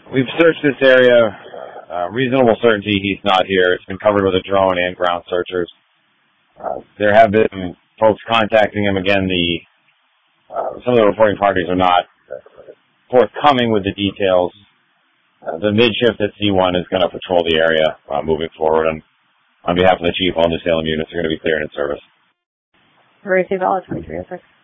We've searched this area. Reasonable certainty he's not here. It's been covered with a drone and ground searchers. There have been folks contacting him. Again, some of the reporting parties are not forthcoming with the details. The mid-shift at C1 is going to patrol the area moving forward, and on behalf of the Chief, all New Salem units are going to be cleared in service. Receive all 2306.